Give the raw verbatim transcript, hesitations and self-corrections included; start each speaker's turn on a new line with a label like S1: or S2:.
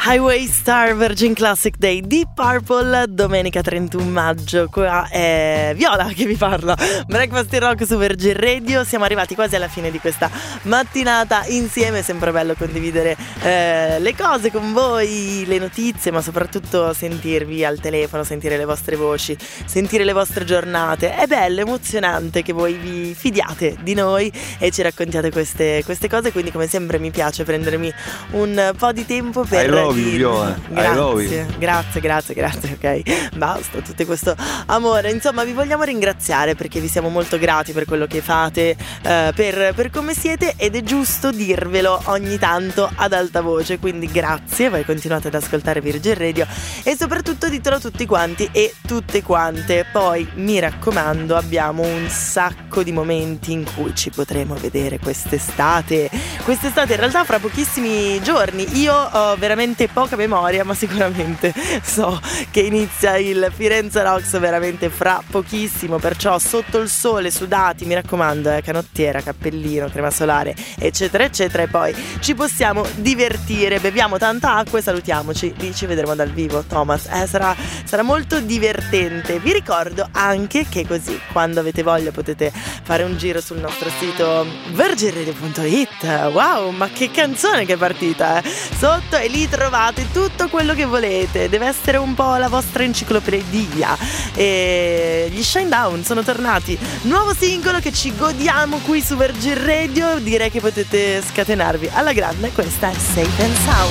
S1: Highway Star Virgin Classic Day Deep Purple, domenica trentuno maggio. Qua è Viola che vi parla. Breakfast in Rock su Virgin Radio. Siamo arrivati quasi alla fine di questa mattinata insieme. È sempre bello condividere eh, le cose con voi, le notizie, ma soprattutto sentirvi al telefono, sentire le vostre voci, sentire le vostre giornate. È bello, emozionante che voi vi fidiate di noi e ci raccontiate queste, queste cose. Quindi come sempre mi piace prendermi un po' di tempo per
S2: I love you, Viola. I love you.
S1: Grazie, grazie, grazie, ok. Basta, tutto questo amore. Insomma, vi vogliamo ringraziare perché vi siamo molto grati per quello che fate, eh, per, per come siete, ed è giusto dirvelo ogni tanto ad alta voce. Quindi grazie, voi continuate ad ascoltare Virgin Radio e soprattutto ditelo a tutti quanti e tutte quante. Poi mi raccomando, abbiamo un sacco di momenti in cui ci potremo vedere quest'estate. Quest'estate in realtà fra pochissimi giorni. Io ho veramente poca memoria, ma sicuramente so che inizia il Firenze Rocks veramente fra pochissimo, perciò sotto il sole, sudati, mi raccomando, eh, canottiera, cappellino, crema solare, eccetera eccetera, e poi ci possiamo divertire, beviamo tanta acqua e salutiamoci. Lì ci vedremo dal vivo, Thomas, eh, sarà, sarà molto divertente. Vi ricordo anche che così, quando avete voglia, potete fare un giro sul nostro sito virgin radio punto it. Wow, ma che canzone che è partita, eh? Sotto, e lì trovate tutto quello che volete. Deve essere un po' la vostra enciclopedia. E gli Shinedown sono tornati, nuovo singolo che ci godiamo qui su Virgin Radio. Direi che potete scatenarvi alla grande. Questa è Safe and Sound.